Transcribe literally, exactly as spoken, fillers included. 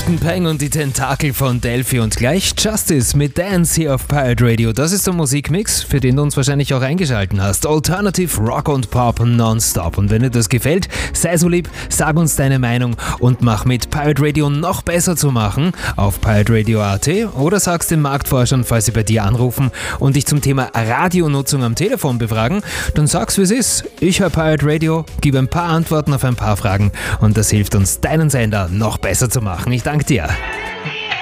Captain Peng und die Tentakel von Delphi und gleich Justice mit Dance hier auf Pirate Radio. Das ist der Musikmix, für den du uns wahrscheinlich auch eingeschalten hast. Alternative Rock und Pop nonstop. Und wenn dir das gefällt, sei so lieb, sag uns deine Meinung und mach mit, Pirate Radio noch besser zu machen auf pirate radio punkt a t oder sagst den Marktforschern, falls sie bei dir anrufen und dich zum Thema Radionutzung am Telefon befragen, dann sag's wie es ist. Ich höre Pirate Radio, gebe ein paar Antworten auf ein paar Fragen und das hilft uns, deinen Sender noch besser zu machen. Ich danke dir.